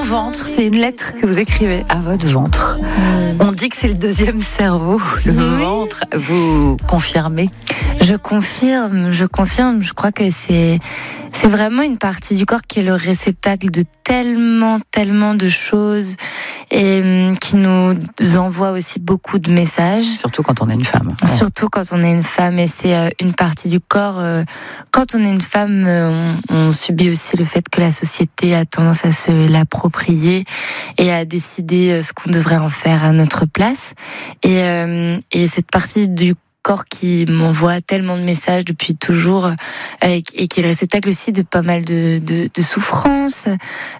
ventre, c'est une lettre que vous écrivez à votre ventre. On dit que c'est le deuxième cerveau, le ventre. Vous confirmez ? Je confirme. Je crois que c'est vraiment une partie du corps qui est le réceptacle de tellement de choses et qui nous envoie aussi beaucoup de messages. Surtout quand on est une femme. Surtout quand on est une femme, et c'est une partie du corps. Quand on est une femme, on subit aussi le fait que la société a tendance à se l'approprier et à décider ce qu'on devrait en faire à notre place. Et cette partie du corps qui m'envoie tellement de messages depuis toujours et qui est le réceptacle aussi de pas mal de souffrances,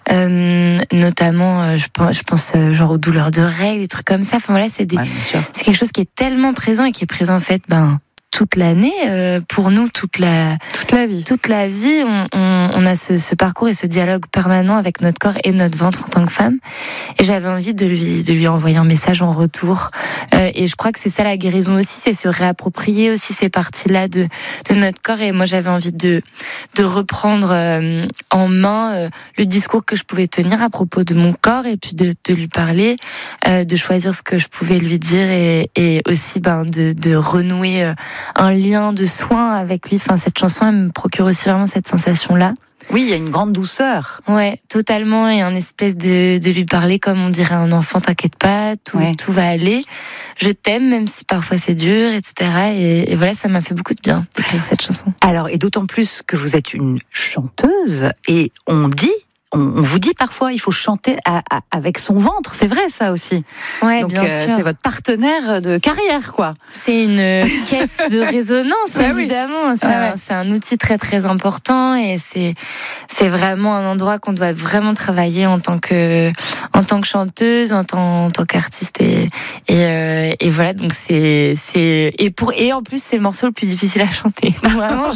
notamment je pense genre aux douleurs de règles, des trucs comme ça. Enfin voilà, c'est quelque chose qui est tellement présent et qui est présent en fait toute l'année, pour nous toute la vie, on a ce parcours et ce dialogue permanent avec notre corps et notre ventre en tant que femme. Et j'avais envie de lui envoyer un message en retour. Et je crois que c'est ça la guérison aussi, c'est se réapproprier aussi ces parties-là de notre corps. Et moi j'avais envie de reprendre en main le discours que je pouvais tenir à propos de mon corps, et puis de lui parler, de choisir ce que je pouvais lui dire, et aussi de renouer un lien de soin avec lui. Enfin, cette chanson, elle me procure aussi vraiment cette sensation-là. Oui, il y a une grande douceur. Ouais, totalement, et un espèce de lui parler comme on dirait un enfant, t'inquiète pas, tout va aller. Je t'aime, même si parfois c'est dur, etc. Et voilà, ça m'a fait beaucoup de bien d'écrire cette chanson. Alors, et d'autant plus que vous êtes une chanteuse, et on vous dit parfois, il faut chanter avec son ventre. C'est vrai, ça aussi. Ouais, donc, bien sûr. C'est votre partenaire de carrière, quoi. C'est une caisse de résonance, évidemment. C'est un outil très, très important, et c'est vraiment un endroit qu'on doit vraiment travailler en tant que chanteuse, en tant qu'artiste, et voilà. Donc et en plus, c'est le morceau le plus difficile à chanter. Donc vraiment,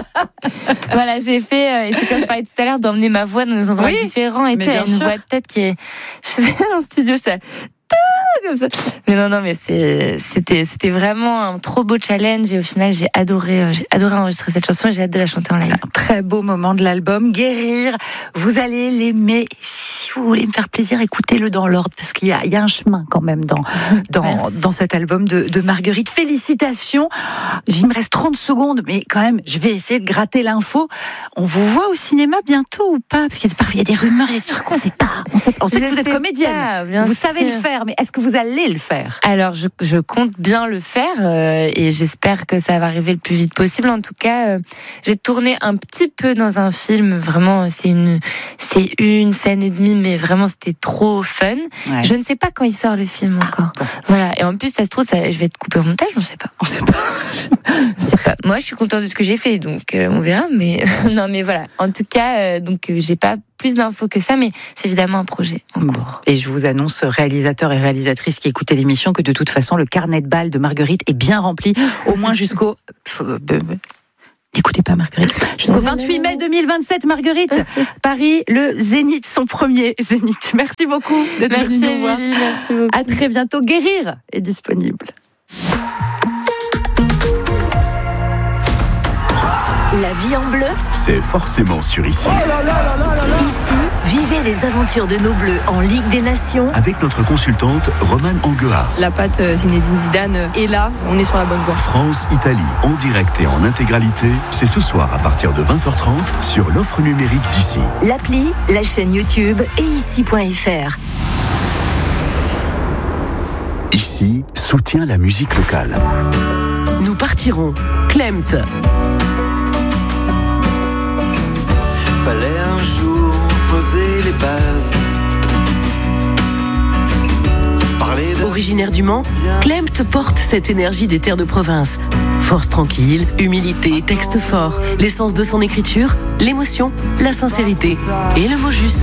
j'ai fait, et c'est comme je parlais tout à l'heure, d'emmener ma voix dans des endroits différents, et tu as une voix de tête qui est, je sais, en studio, comme ça. Mais non, mais c'était vraiment un trop beau challenge, et au final j'ai adoré enregistrer cette chanson, et j'ai hâte de la chanter en live. Un très beau moment de l'album Guérir. Vous allez l'aimer. Si vous voulez me faire plaisir, écoutez-le dans l'ordre, parce qu'il y a un chemin quand même dans cet album de Marguerite. Félicitations. Il me reste 30 secondes, mais quand même, je vais essayer de gratter l'info. On vous voit au cinéma bientôt ou pas? Parce qu'il y a des rumeurs, il y a des trucs qu'on sait pas. On sait que vous êtes comédienne. Vous savez le faire, mais est-ce que vous allez le faire? Alors, je compte bien le faire, et j'espère que ça va arriver le plus vite possible. En tout cas, j'ai tourné un petit peu dans un film. Vraiment, c'est une scène et demie, mais vraiment, c'était trop fun. Ouais. Je ne sais pas quand il sort le film encore. Bon. Voilà. Et en plus, ça se trouve, je vais être coupée au montage, on sait pas. On sait pas. Moi, je suis contente de ce que j'ai fait, donc on verra. Mais non, mais voilà. En tout cas, j'ai pas plus d'infos que ça, mais c'est évidemment un projet en cours. Et je vous annonce, réalisateurs et réalisatrices qui écoutaient l'émission, que de toute façon, le carnet de balles de Marguerite est bien rempli, au moins jusqu'au... N'écoutez pas Marguerite. Jusqu'au 28 mai 2027, Marguerite. Paris, le Zénith, son premier Zénith. Merci beaucoup d'être venue nous voir. Merci beaucoup. À très bientôt. Guérir est disponible. La vie en bleu, c'est forcément sur Ici. Ici, vivez les aventures de nos Bleus en Ligue des Nations. Avec notre consultante Romane Anguard. La patte Zinedine Zidane est là, on est sur la bonne voie. France-Italie, en direct et en intégralité, c'est ce soir à partir de 20h30 sur l'offre numérique d'Ici. L'appli, la chaîne YouTube et ici.fr. Ici soutient la musique locale. Nous partirons. Klemt. Fallait un jour poser les bases. Originaire du Mans, Klemt porte cette énergie des terres de province. Force tranquille, humilité, texte fort, l'essence de son écriture, l'émotion, la sincérité et le mot juste.